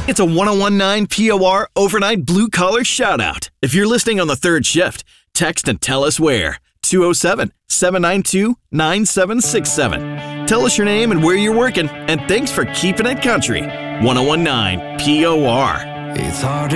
It's a 1019 POR overnight blue collar shout out. If you're listening on the third shift, text and tell us where. 207-792-9767. Tell us your name and where you're working, and thanks for keeping it country. 1019 POR. It's hard